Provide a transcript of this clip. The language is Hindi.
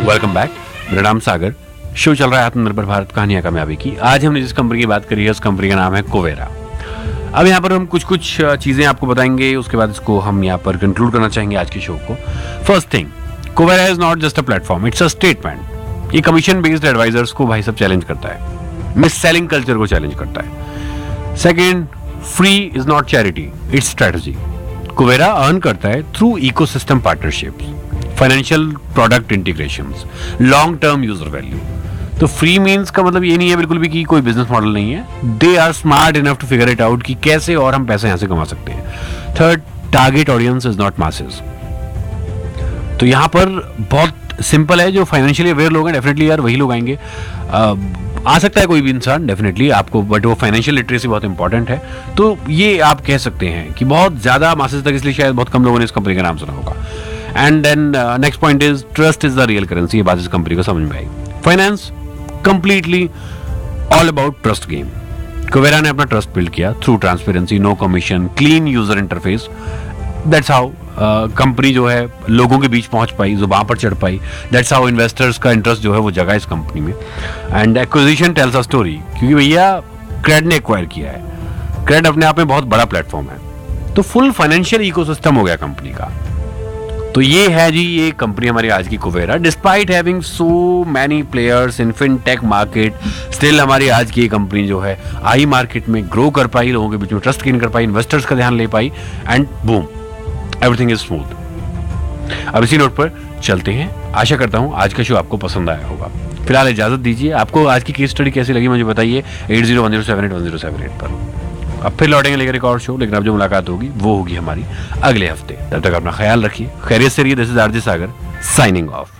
Welcome back. मेरा नाम सागर। शो चल रहा है आत्मनिर्भर भारत कहानियां कामयाबी की। आज हमने जिस कंपनी की बात करी है उस कंपनी का नाम है कुवेरा। अब यहाँ पर हम कुछ चीजें आपको बताएंगे, उसके बाद इसको हम यहाँ पर कंक्लूड करना चाहेंगे आज के शो को। First thing, Kuvera is not just a platform, it's a statement. ये कमीशन बेस्ड एडवाइजर्स को भाई सब चैलेंज करता है, मिस सेलिंग कल्चर को चैलेंज करता है। Second, free is not charity, it's strategy. Kuvera earn करता है through ecosystem partnerships, financial product integrations, long term user value. तो फ्री मींस का मतलब ये नहीं है बिल्कुल भी कि कोई बिजनेस मॉडल नहीं है। They are smart enough to figure it out कि कैसे और हम पैसे यहां से कमा सकते हैं। Third, target audience is not masses. तो यहां पर बहुत सिंपल है, जो फाइनेंशियली अवेयर लोग हैं डेफिनेटली यार वही लोग आएंगे। आ सकता है कोई भी इंसान डेफिनेटली आपको, बट वो फाइनेंशियल लिटरेसी बहुत इंपॉर्टेंट है। तो ये आप कह सकते हैं कि बहुत ज्यादा मासेस तक, इसलिए शायद बहुत कम लोगों ने इस कंपनी का नाम सुना होगा। And then next point is trust is the real currency. ये बात इस कंपनी को समझ में आई। Finance completely all about trust game. Kuvera ने अपना ट्रस्ट बिल्ड किया through transparency, no commission, clean user interface. That's how company जो है लोगों के बीच पहुंच पाई, जुबान पर चढ़ पाई। दैट्स हाउ इन्वेस्टर्स का इंटरेस्ट जो है वो जगा इस कंपनी में। And acquisition tales a story, क्योंकि भैया क्रेड ने एक्वायर किया है। क्रेड अपने आप में बहुत बड़ा प्लेटफॉर्म है, तो फुल फाइनेंशियल इकोसिस्टम हो गया कंपनी का। तो ये है जी ये कंपनी हमारी आज की Kuvera. Despite having so many players in fintech market, still हमारी आज की ये कंपनी जो है आई मार्केट में ग्रो कर पाई, लोगों के बीच में ट्रस्ट गेन कर पाई, इन्वेस्टर्स का ध्यान ले पाई, and boom, everything is smooth. अब इसी नोट पर चलते हैं। आशा करता हूं आज का शो आपको पसंद आया होगा। फिलहाल इजाजत दीजिए। आपको आज की केस स्टडी कैसी लगी मुझे बताइए 8010781078 पर। अब फिर लौटेंगे लेकर एक और शो, लेकिन अब जो मुलाकात होगी वो होगी हमारी अगले हफ्ते। तब तक अपना ख्याल रखिए, खैरियत से रहिए। This is RJ Sagar signing off.